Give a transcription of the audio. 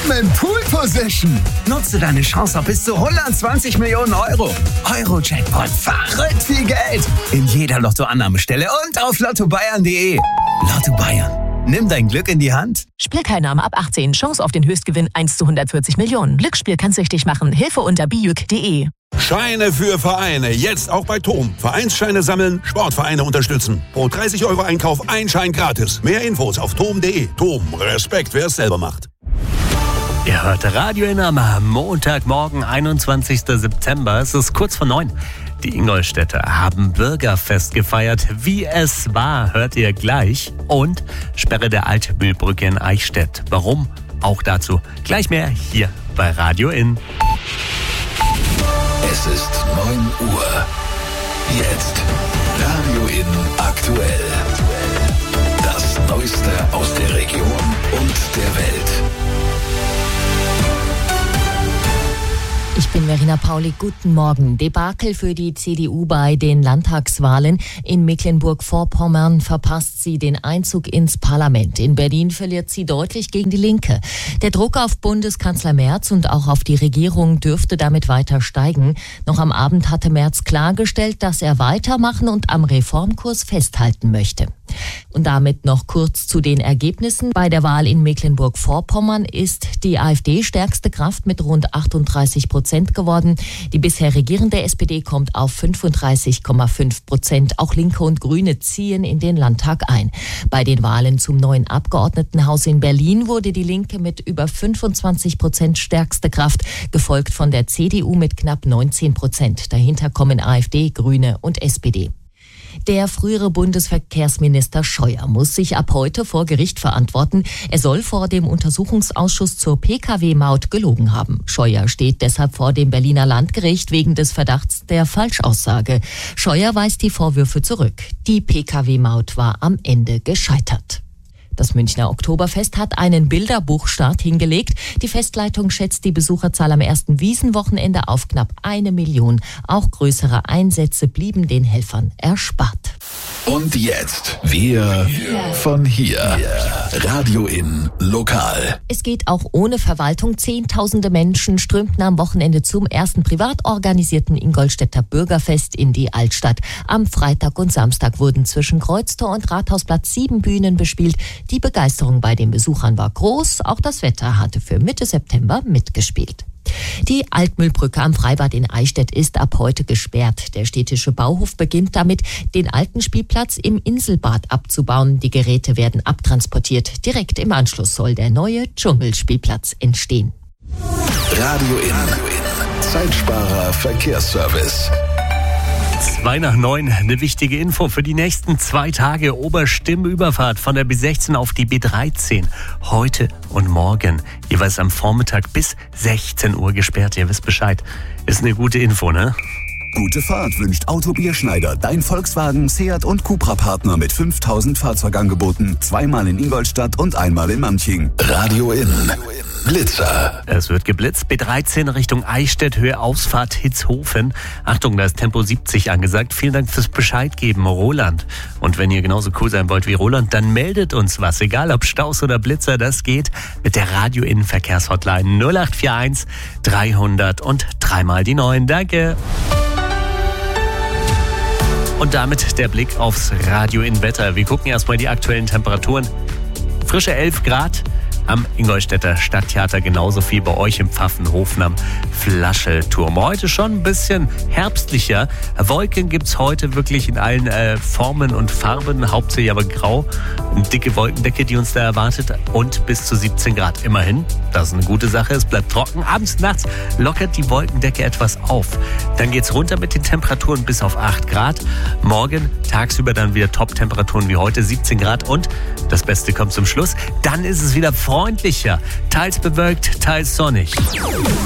Ultimate Pool Position. Nutze deine Chance auf bis zu 120 Millionen Euro. Euro-Jackpot, verrückt viel Geld. In jeder Lottoannahmestelle und auf lottobayern.de. Lotto Bayern. Nimm dein Glück in die Hand. Spielteilnahme ab 18. Chance auf den Höchstgewinn 1 zu 140 Millionen. Glücksspiel kann süchtig machen. Hilfe unter bijuk.de. Scheine für Vereine. Jetzt auch bei TOM. Vereinsscheine sammeln, Sportvereine unterstützen. Pro 30 Euro Einkauf ein Schein gratis. Mehr Infos auf tom.de. TOM. Respekt, wer es selber macht. Ihr hört Radio in am Montagmorgen, 21. September. Es ist kurz vor 9. Die Ingolstädter haben Bürgerfest gefeiert. Wie es war, hört ihr gleich. Und Sperre der Altmühlbrücke in Eichstätt. Warum? Auch dazu gleich mehr hier bei Radio in. Es ist 9 Uhr. Jetzt Radio in aktuell. Das Neueste aus der Region und der Welt. Ich bin Verena Pauli, guten Morgen. Debakel für die CDU bei den Landtagswahlen. In Mecklenburg-Vorpommern verpasst sie den Einzug ins Parlament. In Berlin verliert sie deutlich gegen die Linke. Der Druck auf Bundeskanzler Merz und auch auf die Regierung dürfte damit weiter steigen. Noch am Abend hatte Merz klargestellt, dass er weitermachen und am Reformkurs festhalten möchte. Und damit noch kurz zu den Ergebnissen. Bei der Wahl in Mecklenburg-Vorpommern ist die AfD stärkste Kraft mit rund 38% geworden. Die bisher regierende SPD kommt auf 35,5%. Auch Linke und Grüne ziehen in den Landtag ein. Bei den Wahlen zum neuen Abgeordnetenhaus in Berlin wurde die Linke mit über 25% stärkste Kraft, gefolgt von der CDU mit knapp 19%. Dahinter kommen AfD, Grüne und SPD. Der frühere Bundesverkehrsminister Scheuer muss sich ab heute vor Gericht verantworten. Er soll vor dem Untersuchungsausschuss zur Pkw-Maut gelogen haben. Scheuer steht deshalb vor dem Berliner Landgericht wegen des Verdachts der Falschaussage. Scheuer weist die Vorwürfe zurück. Die Pkw-Maut war am Ende gescheitert. Das Münchner Oktoberfest hat einen Bilderbuchstart hingelegt. Die Festleitung schätzt die Besucherzahl am ersten Wiesenwochenende auf knapp 1 Million. Auch größere Einsätze blieben den Helfern erspart. Und jetzt wir von hier. Radio in lokal. Es geht auch ohne Verwaltung. Zehntausende Menschen strömten am Wochenende zum ersten privat organisierten Ingolstädter Bürgerfest in die Altstadt. Am Freitag und Samstag wurden zwischen Kreuztor und Rathausplatz 7 Bühnen bespielt. Die Begeisterung bei den Besuchern war groß. Auch das Wetter hatte für Mitte September mitgespielt. Die Altmühlbrücke am Freibad in Eichstätt ist ab heute gesperrt. Der städtische Bauhof beginnt damit, den alten Spielplatz im Inselbad abzubauen. Die Geräte werden abtransportiert. Direkt im Anschluss soll der neue Dschungelspielplatz entstehen. Radio in. Zeitsparer Verkehrsservice. 2 nach 9, eine wichtige Info für die nächsten 2 Tage. Oberstimmüberfahrt von der B16 auf die B13. Heute und morgen, jeweils am Vormittag bis 16 Uhr gesperrt. Ihr wisst Bescheid. Ist eine gute Info, ne? Gute Fahrt wünscht Auto Bierschneider, dein Volkswagen, Seat und Cupra-Partner mit 5000 Fahrzeugangeboten. 2-mal in Ingolstadt und 1-mal in Manching. Radio in. Blitzer. Es wird geblitzt. B13 Richtung Eichstätt, Höhe Ausfahrt Hitzhofen. Achtung, da ist Tempo 70 angesagt. Vielen Dank fürs Bescheid geben, Roland. Und wenn ihr genauso cool sein wollt wie Roland, dann meldet uns was. Egal ob Staus oder Blitzer, das geht mit der Radio in Verkehrshotline 0841 300 und 3-mal die 9. Danke. Und damit der Blick aufs Radio in Wetter. Wir gucken erstmal die aktuellen Temperaturen. Frische 11 Grad. Am Ingolstädter Stadttheater, genauso viel bei euch im Pfaffenhofen am Flaschelturm. Heute schon ein bisschen herbstlicher. Wolken gibt's heute wirklich in allen Formen und Farben, hauptsächlich aber grau. Eine dicke Wolkendecke, die uns da erwartet, und bis zu 17 Grad immerhin. Das ist eine gute Sache, es bleibt trocken. Abends, nachts lockert die Wolkendecke etwas auf. Dann geht's runter mit den Temperaturen bis auf 8 Grad. Morgen tagsüber dann wieder Top-Temperaturen wie heute, 17 Grad. Und das Beste kommt zum Schluss, dann ist es wieder freundlicher, teils bewölkt, teils sonnig.